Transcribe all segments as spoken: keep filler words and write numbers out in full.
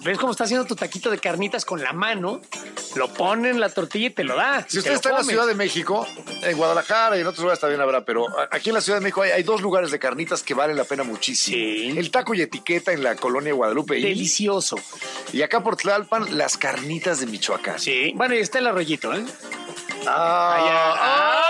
ves cómo está haciendo tu taquito de carnitas con la mano, lo pone en la tortilla y te lo da. Si usted está en la Ciudad de México, en Guadalajara y en otros lugares también habrá, pero aquí en la Ciudad de México hay, hay dos lugares de carnitas que valen la pena muchísimo. Sí. El Taco y Etiqueta en la colonia Guadalupe. Delicioso. Y acá por Tlalpan, las carnitas de Michoacán. Sí. Bueno, y está el arroyito, ¿eh? Ah, Allá. ah,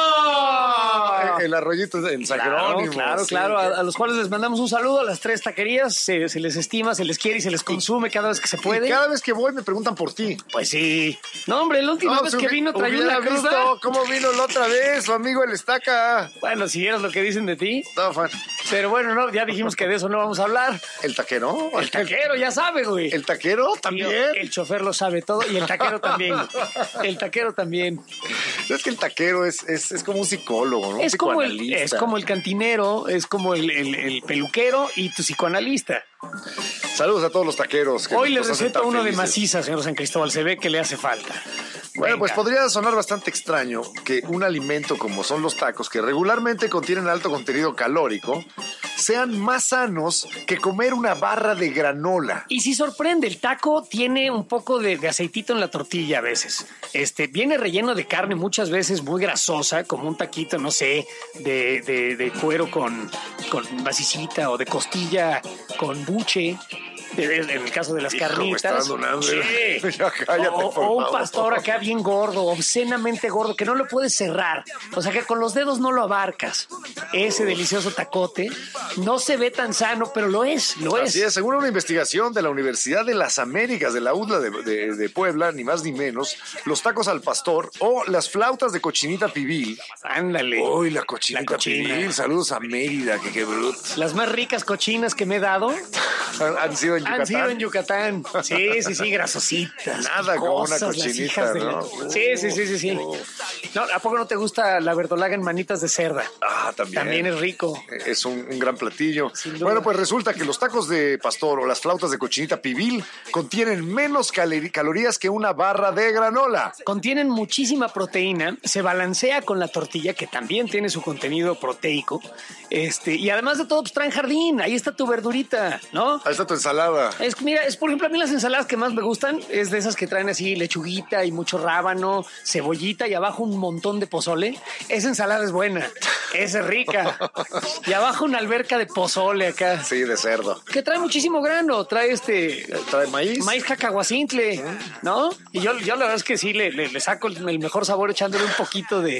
el arroyito en San Jerónimo. Claro, sí. claro, a, a los cuales les mandamos un saludo a las tres taquerías. Se, se les estima, se les quiere y se les consume cada vez que se puede. Y cada vez que voy me preguntan por ti. Pues sí. No, hombre, la última No, vez si que hubi- vino traía hubiera una cruda. visto cómo vino la otra vez, su amigo el Estaca. Bueno, si vieras lo que dicen de ti. No, fan. Pero bueno, no, ya dijimos que de eso no vamos a hablar. ¿El taquero? El taquero ya sabe, güey. ¿El taquero también? El chofer lo sabe todo y el taquero también. El taquero también. Es que el taquero es, es, es como un psicólogo, ¿no? Es Un como, el, psicoanalista. es como el cantinero, es como el, el, el peluquero y tu psicoanalista. Saludos a todos los taqueros. Que Hoy le nos hacen receto tan uno de felices. maciza, señor San Cristóbal. Se ve que le hace falta. Bueno, Venga. pues podría sonar bastante extraño que un alimento como son los tacos, que regularmente contienen alto contenido calórico, sean más sanos que comer una barra de granola. Y si sorprende, el taco tiene un poco de, de aceitito en la tortilla a veces. Este, viene relleno de carne muchas veces muy grasosa, como un taquito, no sé, de, de, de cuero con, con basicita o de costilla con buche. En el caso de las Hijo, me carnitas. está dando un hambre. Sí. Ya cállate, o, por o un favor. pastor acá bien gordo, obscenamente gordo, que no lo puedes cerrar. O sea que con los dedos no lo abarcas. Ese delicioso tacote no se ve tan sano, pero lo es, lo es. Así es, según una investigación de la Universidad de las Américas, de la U D L A de, de- de Puebla, ni más ni menos, los tacos al pastor o las flautas de cochinita pibil. Ándale. Uy, la cochinita La cochina. pibil. Saludos a Mérida, que qué bruto. Las más ricas cochinas que me he dado Han, han sido en Yucatán. han sido en Yucatán. Sí, sí, sí, grasositas. Nada como una picosas, las cochinita, hijas de la- ¿no? Sí, sí, sí, sí, sí. No, ¿a poco no te gusta la verdolaga en manitas de cerda? Ah, también. También es rico. Es un, un gran platillo. Sin duda. Bueno, pues resulta que los tacos de pastor o las flautas de cochinita pibil contienen menos cali- calorías que una barra de granola. Contienen muchísima proteína, se balancea con la tortilla, que también tiene su contenido proteico. Este, y además de todo, pues traen jardín. Ahí está tu verdurita, ¿no? Ahí está tu ensalada. Es, mira, es por ejemplo, a mí las ensaladas que más me gustan es de esas que traen así lechuguita y mucho rábano, cebollita y abajo un montón de pozole. Esa ensalada es buena, esa es rica. Y abajo una alberca de pozole acá. Sí, de cerdo. Que trae muchísimo grano, trae este... ¿Trae maíz? Maíz cacahuacintle, ¿no? Y yo, yo la verdad es que sí, le, le, le saco el, el mejor sabor echándole un poquito de,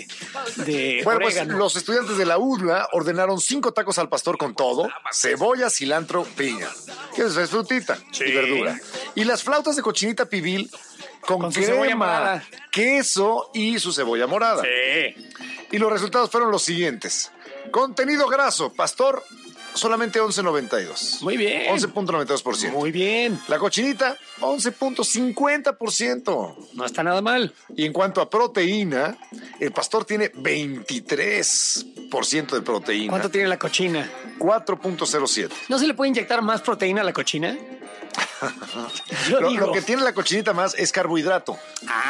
de Bueno, pues orégano. los estudiantes de la U D L A ordenaron cinco tacos al pastor con todo, cebolla, cilantro, piña. Que es, es frutita Sí. y verdura. Y las flautas de cochinita pibil con, Con su cebolla crema, morada. queso y su cebolla morada. Sí. Y los resultados fueron los siguientes. Contenido graso, pastor, solamente once noventa y dos. Muy bien. once punto noventa y dos por ciento. Muy bien. La cochinita, once punto cincuenta por ciento. No está nada mal. Y en cuanto a proteína, el pastor tiene veintitrés por ciento de proteína. ¿Cuánto tiene la cochina? cuatro punto cero siete. ¿No se le puede inyectar más proteína a la cochina? Yo Lo, digo. lo que tiene la cochinita más es carbohidrato.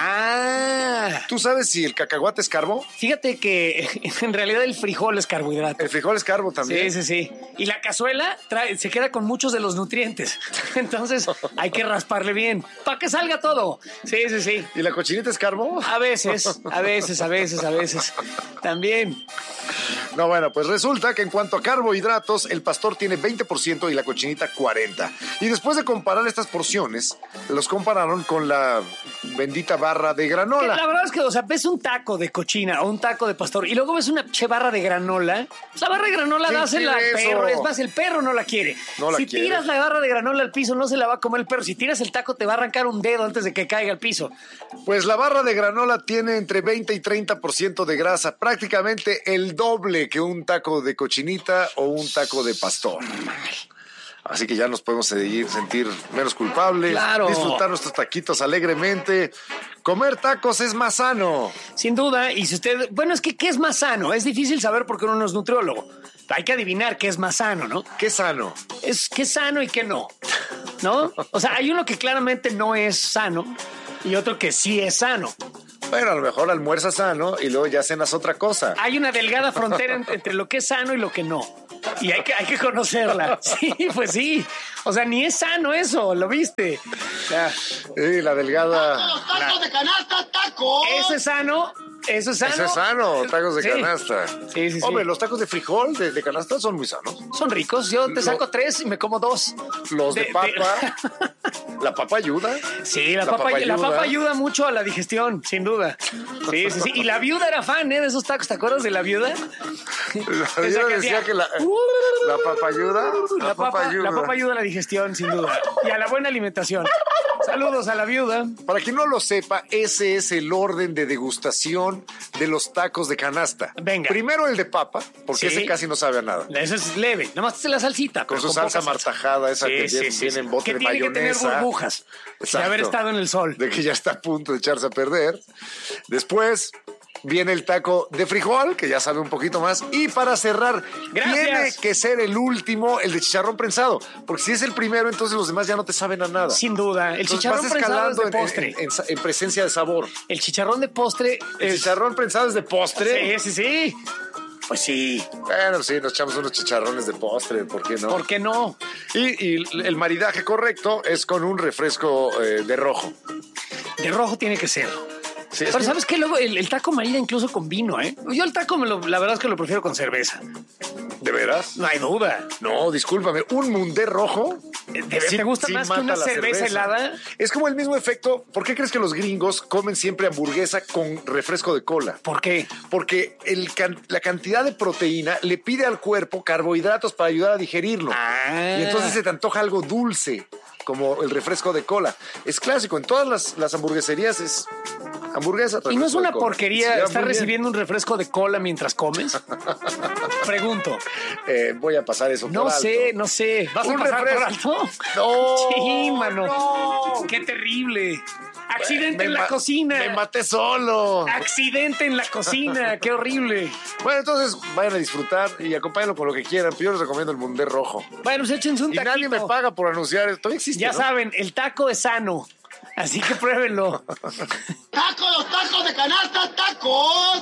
Ah. ¿Tú sabes si el cacahuate es carbo? Fíjate que en realidad el frijol es carbohidrato. El frijol es carbo también. Sí, sí, sí. Y la cazuela trae, se queda con muchos de los nutrientes. Entonces hay que rasparle bien para que salga todo. Sí, sí, sí. ¿Y la cochinita es carbo? A veces, a veces, a veces, a veces. También. No, bueno, pues resulta que en cuanto a carbohidratos, el pastor tiene veinte por ciento y la cochinita cuarenta por ciento. Y después de comparar estas porciones, los compararon con la bendita barra de Que granola. la verdad es que, o sea, ves un taco de cochina o un taco de pastor y luego ves una che barra de granola. Pues la barra de granola ¿Quién dásela al quiere eso? perro. Es más, el perro no la quiere. No la si quiere. tiras la barra de granola al piso, no se la va a comer el perro. Si tiras el taco, te va a arrancar un dedo antes de que caiga al piso. Pues la barra de granola tiene entre veinte y treinta por ciento de grasa, prácticamente el doble que un taco de cochinita o un taco de pastor. Así que ya nos podemos seguir, sentir menos culpables, Claro. disfrutar nuestros taquitos alegremente. Comer tacos es más sano. Sin duda. Y si usted... Bueno, es que ¿qué es más sano? Es difícil saber porque uno no es nutriólogo. Hay que adivinar qué es más sano, ¿no? ¿Qué sano? Es qué es sano y qué no, ¿no? O sea, hay uno que claramente no es sano y otro que sí es sano. Bueno, a lo mejor almuerzas sano y luego ya cenas otra cosa. Hay una delgada frontera en- entre lo que es sano y lo que no. y hay que, hay que conocerla. Sí, pues sí. O sea, ni es sano eso, ¿lo viste? O sea, sí, la delgada. Los tacos de canasta, tacos. Eso es sano. Eso es sano. Eso es sano, tacos de Sí. canasta. Sí, sí, sí. Hombre, los tacos de frijol de, de canasta son muy sanos. Son ricos. Yo te Lo- saco tres y me como dos. Los de, De- papa. de- La papa ayuda. Sí, la, La papa, papa la ayuda. papa ayuda mucho a la digestión, sin duda. Sí, sí, sí. Y la viuda era fan, ¿eh? De esos tacos. ¿Te acuerdas de la viuda? La Esa viuda que decía hacía, que la, "Uh". la papa ayuda. La papa, la papa ayuda a la digestión, sin duda. Y a la buena alimentación. Saludos a la viuda. Para quien no lo sepa, ese es el orden de degustación de los tacos de canasta. Venga. Primero el de papa, porque Sí. ese casi no sabe a nada. Eso es leve. Nada más te la salsita. Con pero su salsa poca martajada, esa Sí, que sí, viene, sí, viene sí. en bote Que de tiene que tener mayonesa. burbujas. De Exacto. haber estado en el sol. De que ya está a punto de echarse a perder. Después viene el taco de frijol, que ya sabe un poquito más. Y para cerrar, Gracias. tiene que ser el último, el de chicharrón prensado. Porque si es el primero, entonces los demás ya no te saben a nada. Sin duda. El Entonces chicharrón vas prensado es escalando de en- postre. En, en- en presencia de sabor. El chicharrón de postre El es... chicharrón prensado es de postre. Sí, sí, sí. Pues sí. Bueno, sí, nos echamos unos chicharrones de postre, ¿por qué no? ¿Por qué no? Y, y el maridaje correcto es con un refresco eh, de rojo. De rojo tiene que ser. Sí, es Pero que- ¿sabes qué? Luego el, el taco marida incluso con vino, ¿eh? Yo el taco, me lo- la verdad es que lo prefiero con cerveza. ¿De veras? No hay duda. No, discúlpame, un mundé rojo. ¿Te, te gusta más que mata una la cerveza, helada? Es como el mismo efecto. ¿Por qué crees que los gringos comen siempre hamburguesa con refresco de cola? ¿Por qué? Porque el can- la cantidad de proteína le pide al cuerpo carbohidratos para ayudar a digerirlo. Ah. Y entonces se te antoja algo dulce, como el refresco de cola. Es clásico, en todas las, las hamburgueserías es hamburguesa. ¿Y no es refresco de una cola. porquería Sí, estar muy bien. recibiendo un refresco de cola mientras comes? Pregunto. Eh, voy a pasar eso No por alto. sé, no sé. ¿Vas Un a pasar refresco. por alto? No, Sí, mano. no. Qué terrible. Accidente Me en la ma- cocina. Me maté solo. Accidente en la cocina. Qué horrible. Bueno, entonces vayan a disfrutar y acompáñenlo con lo que quieran. Pero yo les recomiendo el mundé rojo. Bueno, pues échense un Y taquito. nadie me paga por anunciar esto. Todavía existe, Ya ¿no? saben, el taco es sano. Así que pruébenlo. Tacos, los tacos de canasta, tacos.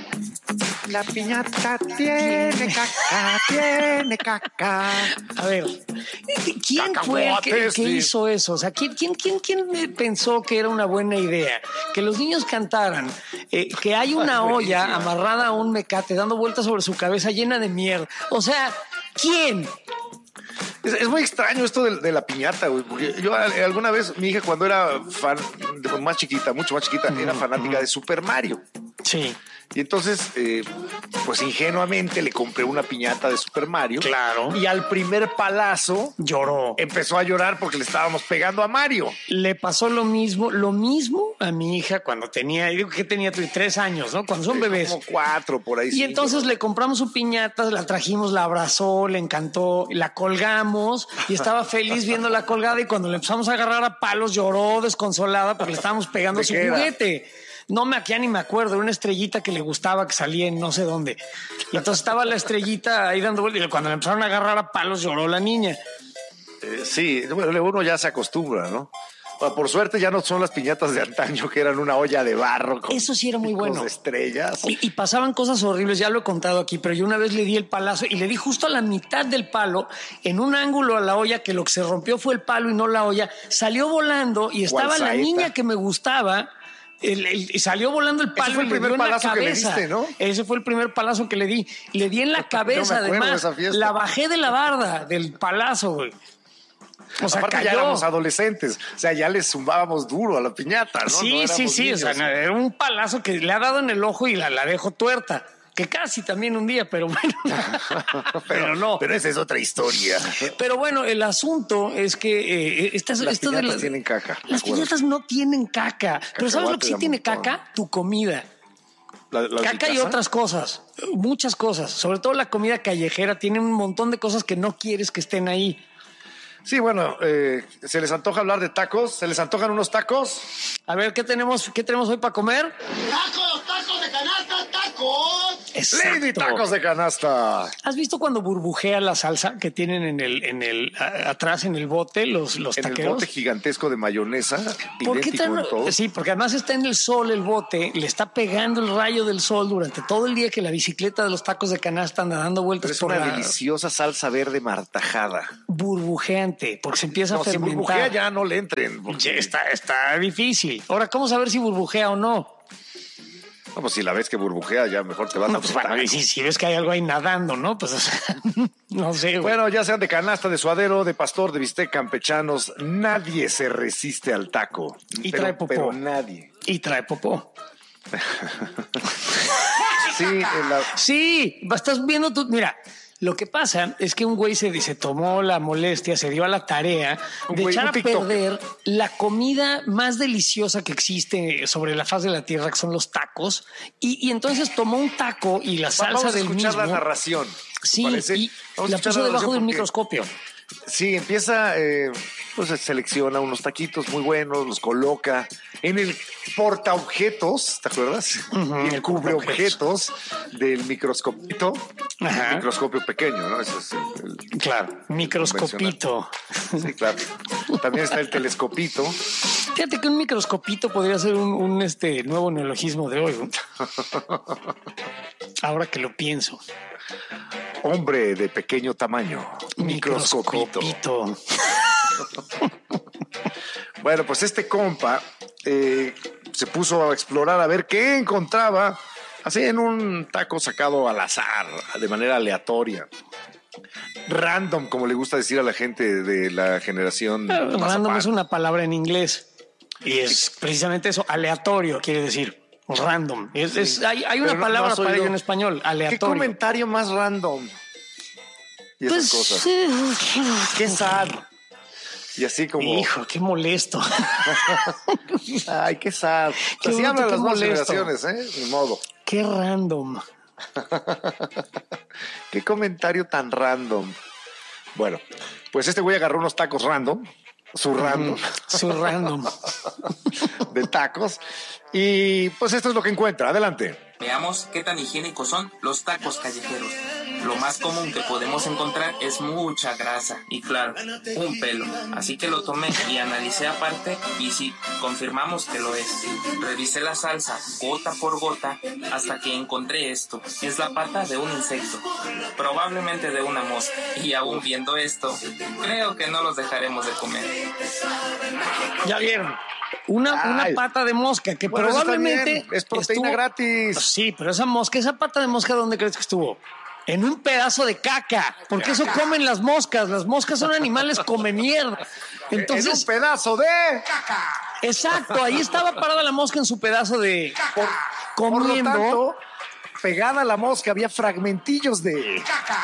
La piñata tiene caca, tiene caca. A ver, ¿quién fue el que, Cacahuates, que sí. hizo eso? O sea, ¿quién, quién, quién, quién pensó que era una buena idea? Que los niños cantaran, eh, que hay una olla amarrada a un mecate dando vueltas sobre su cabeza llena de mierda. O sea, ¿quién? Es, es muy extraño esto de, de la piñata, güey. Porque yo a- alguna vez, mi hija, cuando era fan, de- más chiquita, mucho más chiquita, era fanática de Super Mario. Sí. Y entonces, eh, pues ingenuamente le compré una piñata de Super Mario. Claro. Y al primer palazo Lloró. empezó a llorar porque le estábamos pegando a Mario. Le pasó lo mismo, lo mismo a mi hija cuando tenía, digo que tenía tres años, ¿no? Cuando son bebés. Como cuatro por ahí. Y cinco. entonces le compramos su piñata, la trajimos, la abrazó, le encantó, la colgamos y estaba feliz viendo la colgada y cuando le empezamos a agarrar a palos lloró desconsolada porque le estábamos pegando ¿De su qué era? juguete. No me aquí ni me acuerdo, era una estrellita que le gustaba que salía en no sé dónde. Y entonces estaba la estrellita ahí dando vueltas y cuando le empezaron a agarrar a palos lloró la niña. Eh, sí, bueno, uno ya se acostumbra, ¿no? Bueno, por suerte ya no son las piñatas de antaño que eran una olla de barro. Con Eso sí era muy picos bueno. de estrellas. Y, y pasaban cosas horribles, ya lo he contado aquí, pero yo una vez le di el palazo y le di justo a la mitad del palo, en un ángulo a la olla, que lo que se rompió fue el palo y no la olla. Salió volando y estaba la saeta? niña que me gustaba. El- el- y salió volando el palo fue el y le primer dio en la palazo que le cabeza. diste, ¿no? Ese fue el primer palazo que le di. Le di en la cabeza, acuerdo de además. esa fiesta. La bajé de la barda del palazo, güey. O sea, Aparte cayó. ya éramos adolescentes, o sea, ya le zumbábamos duro a la piñata, ¿no? Sí, No sí, éramos sí. O sea, niños. no, era un palazo que le ha dado en el ojo y la, la dejo tuerta. Que casi también un día, pero bueno. pero no. Pero esa es otra historia. Pero bueno, el asunto es que eh, estas, Las esto de piñatas las- tienen caca, Las ¿de acuerdo? piñatas no tienen caca. Pero ¿sabes lo que sí de tiene montón. caca? Tu comida. La- la Caca y casa. otras cosas. Muchas cosas. Sobre todo la comida callejera tiene un montón de cosas que no quieres que estén ahí. Sí, bueno, eh, ¿se les antoja hablar de tacos? ¿Se les antojan unos tacos? A ver, ¿qué tenemos, qué tenemos hoy para comer? Tacos, los tacos de canasta, tacos. Exacto. Lady Tacos de Canasta. ¿Has visto cuando burbujea la salsa que tienen en el, en el a- atrás en el bote los, los En el taqueros? bote gigantesco de mayonesa, ¿Por qué idéntico tan- en todo. Sí, porque además está en el sol el bote, le está pegando el rayo del sol durante todo el día que la bicicleta de los tacos de canasta anda dando vueltas Pero es por una la deliciosa salsa verde martajada. burbujeante, porque se empieza No, a si fermentar. burbujea ya no le entren. porque- Ya está, está difícil. Ahora, ¿cómo saber si burbujea o no? No, pues si la ves que burbujea, ya mejor te vas No, a pues otro bueno, taco. y si, si ves que hay algo ahí nadando, ¿no? Pues o sea, no sé. güey. Bueno, ya sean de canasta, de suadero, de pastor, de bistec, campechanos, nadie se resiste al taco. Y pero, trae popó. Pero nadie. Y trae popó. Sí, en la- Sí, estás viendo tú. Mira, lo que pasa es que un güey se, se tomó la molestia, se dio a la tarea Un de güey, echar un a TikToker. perder la comida más deliciosa que existe sobre la faz de la tierra, que son los tacos. Y, y entonces tomó un taco y la salsa vamos a del escuchar mismo. la narración. ¿te Sí, parece? y Vamos a la escuchar puso debajo narración del porque- microscopio. Sí, empieza, eh, pues selecciona unos taquitos muy buenos, los coloca en el portaobjetos, ¿te acuerdas? Ujú, y el el cubreobjetos del microscopito, Ajá. el microscopio pequeño, ¿no? Ese es el, el- Claro, microscopito. sí, claro. También está el telescopito. Fíjate que un microscopito podría ser un, un, este nuevo neologismo de hoy. ¿no? Ahora que lo pienso. Hombre de pequeño tamaño, microscopito. Microscopito. Bueno, pues este compa eh, se puso a explorar a ver qué encontraba, así en un taco sacado al azar, de manera aleatoria. Random, como le gusta decir a la gente de la generación. Random Mazapán. es una palabra en inglés y es precisamente eso, aleatorio quiere decir random. Es, es- hay, hay una Pero no- no palabra has para oído. ello en español, ¿Qué aleatorio. comentario más random? Y esas Pues, cosas. eh, Qué sad. Y así como. hijo, qué molesto. Ay, qué sad. Qué Así bruto, hablan qué las nuevas molesto. generaciones, ¿eh? Ni modo. Qué random. Qué comentario tan random. Bueno, pues este güey agarró unos tacos random, su random, Su random. de tacos, y pues esto es lo que encuentra. Adelante. Veamos qué tan higiénicos son los tacos callejeros. Lo más común que podemos encontrar es mucha grasa y claro, un pelo. Así que lo tomé y analicé aparte y sí, confirmamos que lo es. Revisé la salsa gota por gota hasta que encontré esto. Es la pata de un insecto, probablemente de una mosca. Y aún viendo esto, creo que no los dejaremos de comer. Ya vieron. Una, Ay. una pata de mosca que Bueno, eso está probablemente bien, es proteína estuvo- gratis. Sí, pero esa mosca, esa pata de mosca, ¿dónde crees que estuvo? En un pedazo de caca, porque eso comen las moscas. Las moscas son animales come mierda. en un Entonces, pedazo de. exacto, ahí estaba parada la mosca en su pedazo de Por, comiendo. por lo tanto, pegada a la mosca había fragmentillos de.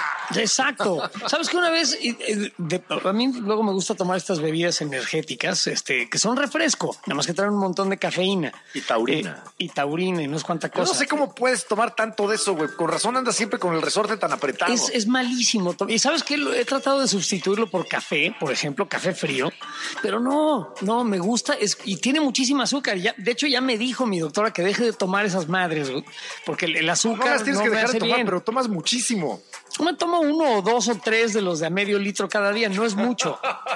Exacto. ¿Sabes que una vez, y, y, de- a mí luego me gusta tomar estas bebidas energéticas, este, que son refresco, nada más que traen un montón de cafeína. Y taurina. Eh, y taurina y no es cuánta Yo cosa. no sé cómo puedes tomar tanto de eso, güey. Con razón andas siempre con el resorte tan apretado. Es, es malísimo. Y sabes que he tratado de sustituirlo por café, por ejemplo, café frío, pero no, no, me gusta es, y tiene muchísimo azúcar. Ya, de hecho, ya me dijo mi doctora que deje de tomar esas madres, güey, porque el, el No azúcar las tienes no que me dejar de hace tomar, bien. pero tomas muchísimo. Me tomo uno o dos o tres de los de a medio litro cada día, no es mucho.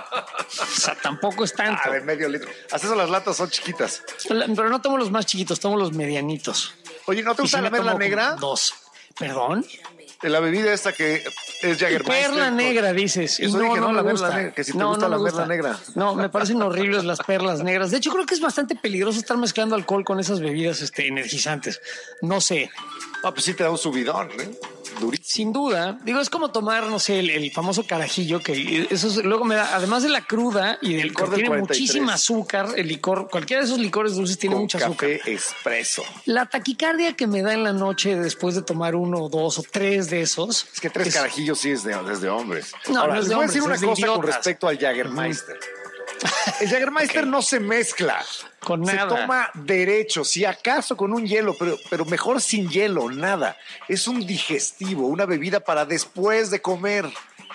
O sea, tampoco es tanto. A ver, medio litro. Hasta eso las latas son chiquitas. La- Pero no tomo los más chiquitos, tomo los medianitos. Oye, ¿no te Y gusta sí la me perla tomo como negra? Dos. ¿Perdón? De la bebida esta que es Jägermeister. Perla negra, dices. Y Eso no, dije, no, no, la me perla gusta. negra, que si te No, gusta no la me perla negra. No, me parecen horribles las perlas negras. De hecho, creo que es bastante peligroso estar mezclando alcohol con esas bebidas este, energizantes. No sé. Ah, pues sí te da un subidón, ¿eh? Durísimo. Sin duda, digo, es como tomar, no sé, el, el famoso carajillo, que eso es- luego me da, además de la cruda y del Licor que del tiene cuarenta y tres. muchísima azúcar, el licor, cualquiera de esos licores dulces tiene Con mucha azúcar. café expreso. La taquicardia que me da en la noche después de tomar uno o dos o tres de esos. Es que tres carajillos sí es de, es de hombres. No, Ahora, no es les de voy a decir hombres, una es de cosa con idiotas. respecto al Jägermeister. El Jägermeister no se mezcla. Con Se nada. toma derecho, si acaso con un hielo, pero, pero mejor sin hielo, nada. Es un digestivo, una bebida para después de comer.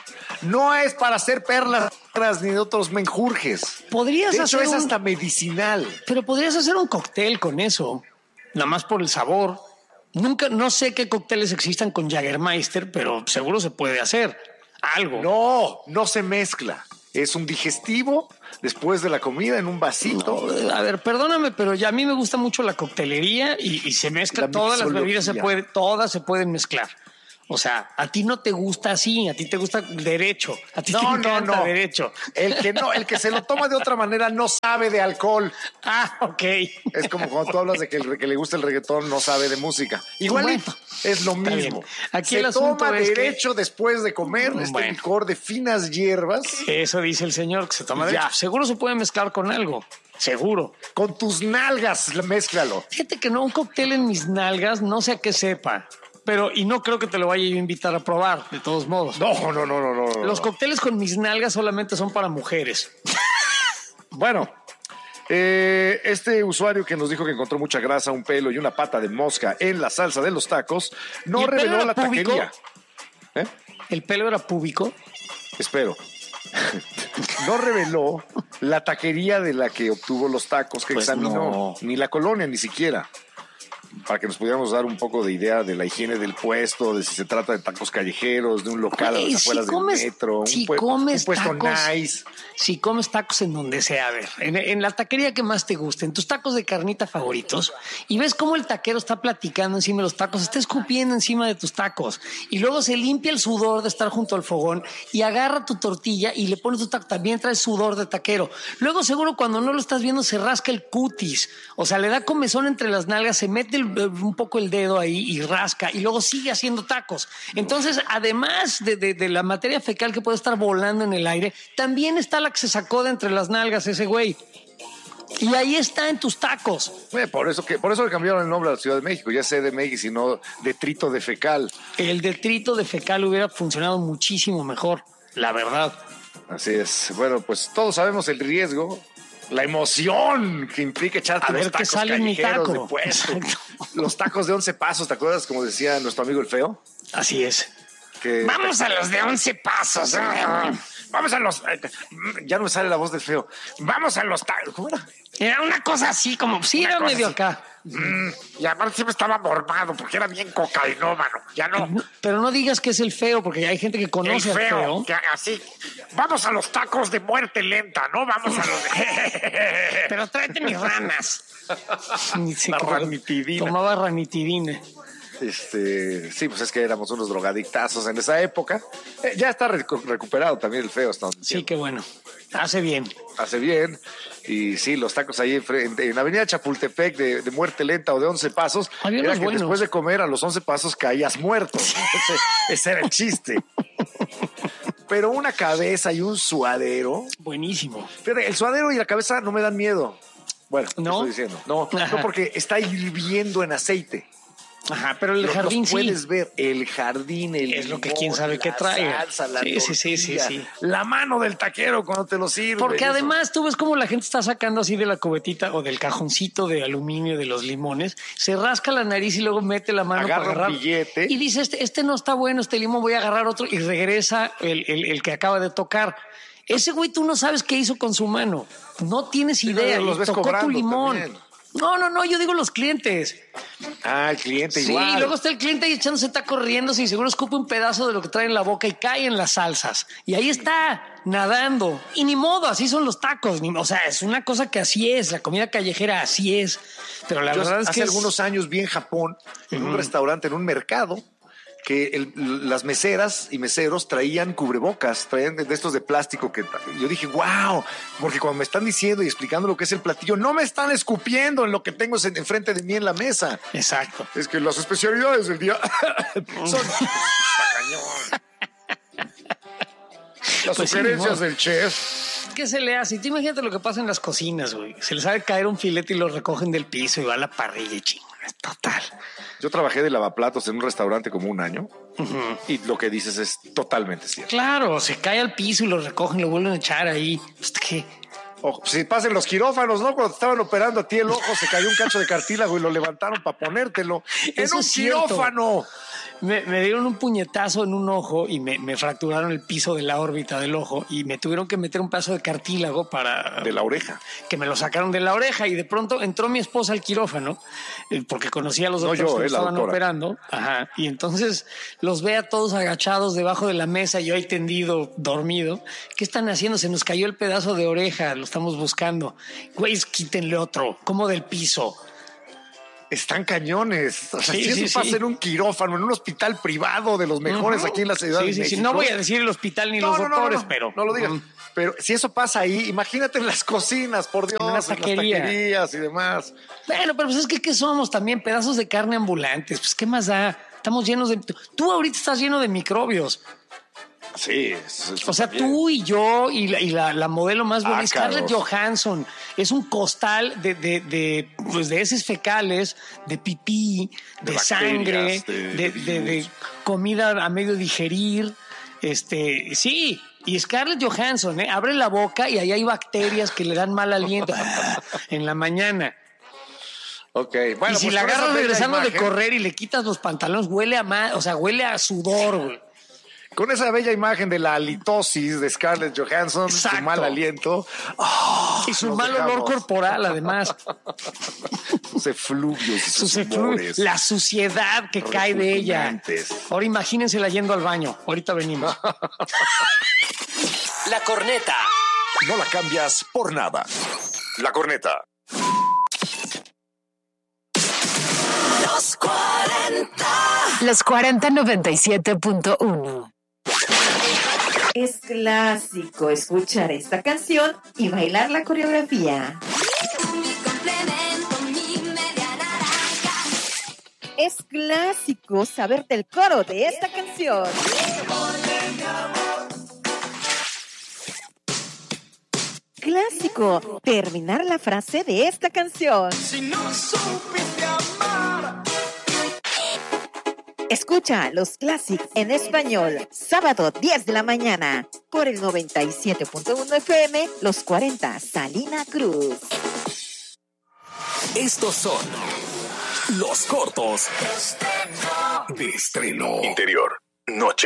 No es para hacer perlas ni de otros menjurjes. Podrías De hecho, hacer es un- hasta medicinal. Pero podrías hacer un cóctel con eso, nada más por el sabor. Nunca, no sé qué cócteles existan con Jägermeister, pero seguro se puede hacer algo. No, no se mezcla. Es un digestivo después de la comida en un vasito. No, a ver, perdóname, pero ya a mí me gusta mucho la coctelería y, y se mezcla, La todas las bebidas se mixología. puede, todas se pueden mezclar. O sea, a ti no te gusta así, a ti te gusta derecho, a ti No, te no, encanta no. derecho. El que no, el que se lo toma de otra manera no sabe de alcohol. Ah, ok. Es como cuando tú hablas de que, el, que le gusta el reggaetón, no sabe de música. Igualito, Bueno, es lo está mismo. bien. Aquí se el asunto toma es que- derecho después de comer este Bueno. licor de finas hierbas Eso dice el señor que se toma Ya. derecho. Seguro se puede mezclar con algo. Seguro. con tus nalgas, mézclalo. Fíjate que no, un cóctel en mis nalgas, no sé a qué sepa. Pero, y no creo que te lo vaya yo a invitar a probar, de todos modos. No, no, no, no, no. Los no. cócteles con mis nalgas solamente son para mujeres. Bueno, eh, este usuario que nos dijo que encontró mucha grasa, un pelo y una pata de mosca en la salsa de los tacos, ¿Y no el pelo reveló era la púbico? taquería. ¿Eh? ¿El pelo era púbico? Espero. No reveló la taquería de la que obtuvo los tacos que Pues examinó, no. ni la colonia ni siquiera. Para que nos pudiéramos dar un poco de idea de la higiene del puesto, de si se trata de tacos callejeros, de un local a Güey, las afueras si comes- del metro, si un, pue- comes un puesto tacos- nice. Si comes tacos en donde sea, a ver, en, en la taquería que más te guste, en tus tacos de carnita favoritos, y ves cómo el taquero está platicando encima de los tacos, está escupiendo encima de tus tacos, y luego se limpia el sudor de estar junto al fogón y agarra tu tortilla y le pone tu taco, también trae sudor de taquero. Luego seguro cuando no lo estás viendo se rasca el cutis, o sea, le da comezón entre las nalgas, se mete el- un poco el dedo ahí y rasca, y luego sigue haciendo tacos. Entonces, además de, de- de la materia fecal que puede estar volando en el aire, también está la que se sacó de entre las nalgas ese güey. Y ahí está en tus tacos. Eh, por eso que por eso le cambiaron el nombre a la Ciudad de México, ya C D M X y no detrito de fecal. El detrito de fecal hubiera funcionado muchísimo mejor, la verdad. Así es. Bueno, pues todos sabemos el riesgo, la emoción que implica echarte A los ver qué tacos sale en mi callejeros taco. de puesto. Exacto. Los tacos de once pasos, ¿te acuerdas? Como decía nuestro amigo el feo. Así es. Que Vamos a los de once pasos. Vamos a los. Ya no me sale la voz del feo. Vamos a los tacos. ¿Cómo era? Era una cosa así como, sí, era cosa medio así. acá. Mm, y aparte siempre estaba mormado porque era bien cocainómano. Ya no. No, pero no digas que es el feo, porque hay gente que El conoce al feo, feo. que así. Vamos a los tacos de muerte lenta, ¿no? Vamos a los. Pero tráete mis ranas. Ni sé La qué- ranitidina. Tomaba ranitidina. Este, sí, pues es que éramos unos drogadictazos en esa época. Eh, ya está recu- recuperado también el feo, hasta donde Sí, entiendo. qué bueno. Hace bien. Hace bien. Y sí, los tacos ahí en, fre- en, en Avenida Chapultepec de, de muerte lenta o de once pasos. Había Era unos que buenos. después de comer a los once pasos caías muerto. Ese, ese era el chiste. Pero una cabeza y un suadero. Buenísimo. Fíjate, el suadero y la cabeza no me dan miedo. Bueno, ¿qué ¿No? estoy diciendo? No, Ajá. no porque está hirviendo en aceite. Ajá, pero el Los- jardín los sí. puedes ver, el jardín, el Es lo que limón, quién sabe la qué traiga. salsa, la Sí, sí, sí, sí, tortilla, sí. la mano del taquero cuando te lo sirve. Porque eso. además tú ves cómo la gente está sacando así de la cubetita o del cajoncito de aluminio de los limones, se rasca la nariz y luego mete la mano Agarra para un agarrar. billete. Y dice, este, este no está bueno, este limón, voy a agarrar otro y regresa el, el- el que acaba de tocar. Ese güey tú no sabes qué hizo con su mano. No tienes idea. los y ves tocó tu cobrando limón. también. No, no, no, yo digo los clientes. Ah, el cliente Sí, igual. luego está el cliente ahí echándose taco riéndose y seguro escupe un pedazo de lo que trae en la boca y cae en las salsas. Y ahí está, nadando. Y ni modo, así son los tacos. Ni- o sea, es una cosa que así es, la comida callejera así es. Pero la Yo verdad es hace que es- algunos años vi en Japón, en un restaurante, en un mercado, que el- las meseras y meseros traían cubrebocas, traían de, de estos de plástico que yo dije, wow, porque cuando me están diciendo y explicando lo que es el platillo, no me están escupiendo en lo que tengo en- enfrente de mí en la mesa. Exacto. Es que las especialidades del día son... Está cañón. Las Pues sí, sugerencias ni modo. del chef. ¿Qué se le hace? Y tú imagínate lo que pasa en las cocinas, güey. Se les sabe caer un filete y lo recogen del piso y va a la parrilla y chingón. Es total. Yo trabajé de lavaplatos en un restaurante como un año y lo que dices es totalmente cierto. Claro, se cae al piso y lo recogen, lo vuelven a echar ahí. Pues, ¿qué? Ojo, si pasen los quirófanos, ¿no? Cuando te estaban operando a ti el ojo, se cayó un cacho de cartílago y lo levantaron para ponértelo. En Eso un es cierto. quirófano. Me, me dieron un puñetazo en un ojo y me, me fracturaron el piso de la órbita del ojo y me tuvieron que meter un pedazo de cartílago para... De la oreja. Que me lo sacaron de la oreja y de pronto entró mi esposa al quirófano eh, porque conocía a los doctores no yo, que eh, me estaban doctora. operando. Ajá. Y entonces los ve a todos agachados debajo de la mesa, yo ahí tendido, dormido. ¿Qué están haciendo? Se nos cayó el pedazo de oreja, lo estamos buscando. Güey, quítenle otro, como del piso. Están cañones. O sea, Sí, si sí, eso pasa sí. en un quirófano, en un hospital privado de los mejores Ujú. aquí en la Ciudad Sí, de sí, México. sí. No voy a decir el hospital ni No, los no, no, doctores, no, pero... no lo digas. Mm. Pero si eso pasa ahí, imagínate en las cocinas, por Dios, En una en las taquería. taquerías y demás. Bueno, pero pues es que ¿qué somos también? Pedazos de carne ambulantes. Pues ¿qué más da? Estamos llenos de... Tú ahorita estás lleno de microbios. Sí. es- es O sea, también. tú y yo y la, y la, la modelo más buena, Ah, Scarlett Carlos. Johansson, es un costal de, de, de, pues de heces fecales, de pipí, de, De sangre, bacterias, de- de, de de- de virus. comida a medio digerir. Este, sí, y Scarlett Johansson, ¿eh? Abre la boca y ahí hay bacterias que le dan mal aliento en la mañana. Ok, bueno. y si pues la con esa agarras bella regresando de imagen- correr y le quitas los pantalones, huele a mal, o sea, huele a sudor, güey. Con esa bella imagen de la halitosis de Scarlett Johansson, Exacto. su mal aliento, Y su nos mal olor dejamos. corporal, además. sus efluvios y sus Sus eflu- humores. la suciedad que cae de ella. repugnantes. Ahora imagínensela yendo al baño. Ahorita venimos. La corneta. No la cambias por nada. La corneta. Los cuarenta. Los cuarenta noventa y siete punto uno. Es clásico escuchar esta canción y bailar la coreografía. Es clásico saberte el coro de esta canción. Clásico terminar la frase de esta canción. Escucha los Classic en español, sábado diez de la mañana, por el noventa y siete punto uno F M, Los cuarenta, Salina Cruz. Estos son los cortos de estreno. Interior, noche.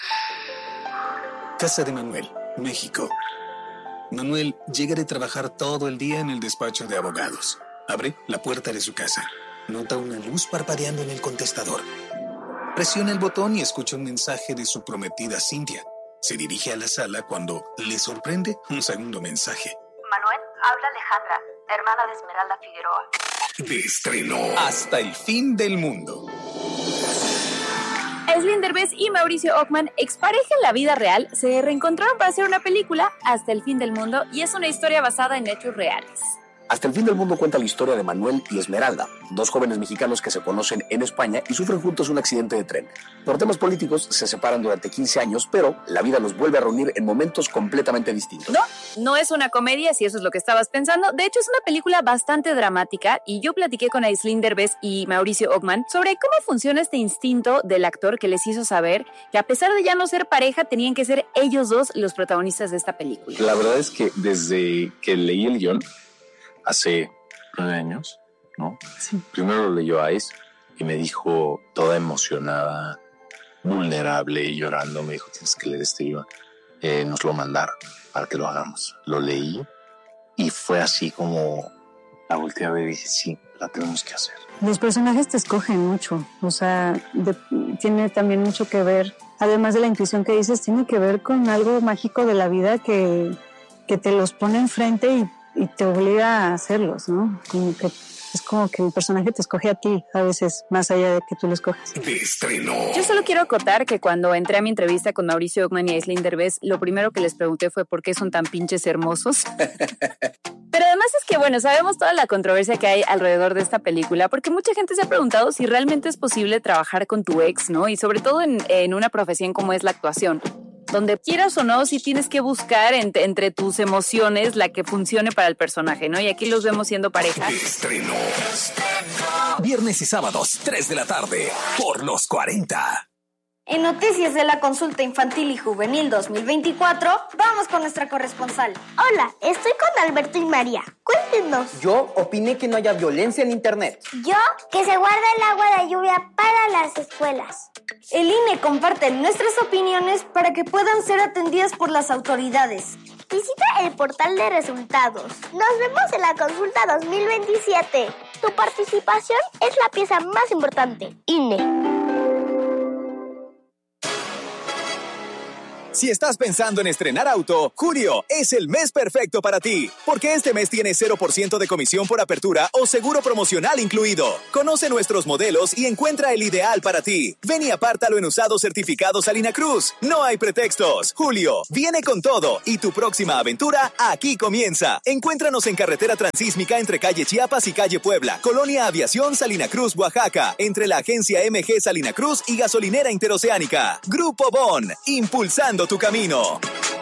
Casa de Manuel, México. Manuel llega de trabajar todo el día en el despacho de abogados. Abre la puerta de su casa. Nota una luz parpadeando en el contestador. Presiona el botón y escucha un mensaje de su prometida Cintia. Se dirige a la sala cuando le sorprende un segundo mensaje. Manuel, habla Alejandra, hermana de Esmeralda Figueroa. De estreno. Hasta el fin del mundo. Aislinn Derbez y Mauricio Ockman, expareja en la vida real, se reencontraron para hacer una película, Hasta el fin del mundo, y es una historia basada en hechos reales. Hasta el fin del mundo cuenta la historia de Manuel y Esmeralda, dos jóvenes mexicanos que se conocen en España y sufren juntos un accidente de tren. Por temas políticos se separan durante quince años, pero la vida los vuelve a reunir en momentos completamente distintos. No, no es una comedia, si eso es lo que estabas pensando. De hecho, es una película bastante dramática y yo platiqué con Aislinn Derbez y Mauricio Ockman sobre cómo funciona este instinto del actor que les hizo saber que a pesar de ya no ser pareja, tenían que ser ellos dos los protagonistas de esta película. La verdad es que desde que leí el guión, hace nueve años, ¿no? Sí. Primero lo leyó Ice y me dijo, toda emocionada, vulnerable y llorando, me dijo, tienes que leer este guión. Eh, nos lo mandaron para que lo hagamos. Lo leí y fue así como la volteé a ver y dije, sí, la tenemos que hacer. Los personajes te escogen mucho, o sea, de, tiene también mucho que ver, además de la intuición que dices, tiene que ver con algo mágico de la vida que, que te los pone enfrente y y te obliga a hacerlos, ¿no? Como que es como que el personaje te escoge a ti, a veces, más allá de que tú lo escojas. De estreno. Yo solo quiero acotar que cuando entré a mi entrevista con Mauricio Ockman y Aislinn Derbez, lo primero que les pregunté fue por qué son tan pinches hermosos. Pero además es que, bueno, sabemos toda la controversia que hay alrededor de esta película, porque mucha gente se ha preguntado si realmente es posible trabajar con tu ex, ¿no? Y sobre todo en, en una profesión como es la actuación, donde quieras o no, sí tienes que buscar entre, entre tus emociones la que funcione para el personaje, ¿no? Y aquí los vemos siendo pareja. De estreno. Viernes y sábados, tres de la tarde, por Los cuarenta. En Noticias de la Consulta Infantil y Juvenil dos mil veinticuatro, vamos con nuestra corresponsal. Hola, estoy con Alberto y María. Cuéntenos. Yo opiné que no haya violencia en Internet. Yo, que se guarde el agua de lluvia para las escuelas. El I N E comparte nuestras opiniones para que puedan ser atendidas por las autoridades. Visita el portal de resultados. Nos vemos en la consulta dos mil veintisiete. Tu participación es la pieza más importante. I N E. Si estás pensando en estrenar auto, julio es el mes perfecto para ti, porque este mes tiene cero por ciento de comisión por apertura o seguro promocional incluido. Conoce nuestros modelos y encuentra el ideal para ti. Ven y apártalo en usados certificados Salina Cruz. No hay pretextos. Julio viene con todo y tu próxima aventura aquí comienza. Encuéntranos en carretera transísmica entre calle Chiapas y calle Puebla, Colonia Aviación Salina Cruz, Oaxaca, entre la agencia M G Salina Cruz y Gasolinera Interoceánica. Grupo Bon, impulsando tu camino.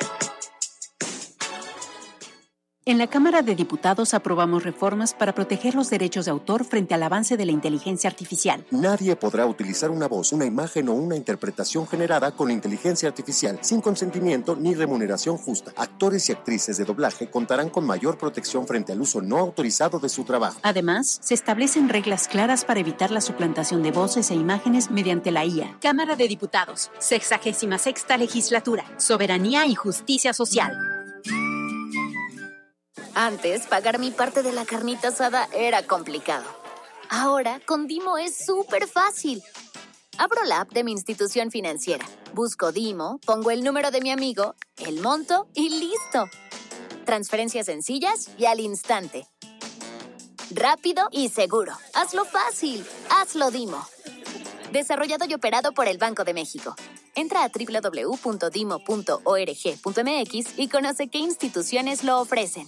En la Cámara de Diputados aprobamos reformas para proteger los derechos de autor frente al avance de la inteligencia artificial. Nadie podrá utilizar una voz, una imagen o una interpretación generada con inteligencia artificial sin consentimiento ni remuneración justa. Actores y actrices de doblaje contarán con mayor protección frente al uso no autorizado de su trabajo. Además, se establecen reglas claras para evitar la suplantación de voces e imágenes mediante la I A. Cámara de Diputados, sexagésima sexta legislatura, soberanía y justicia social. Antes, pagar mi parte de la carnita asada era complicado. Ahora, con Dimo es súper fácil. Abro la app de mi institución financiera, busco Dimo, pongo el número de mi amigo, el monto y listo. Transferencias sencillas y al instante. Rápido y seguro. Hazlo fácil. Hazlo Dimo. Desarrollado y operado por el Banco de México. Entra a doble u doble u doble u punto dimo punto org punto m x y conoce qué instituciones lo ofrecen.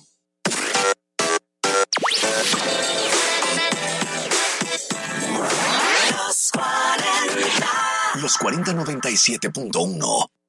Los cuarenta noventa y siete punto uno.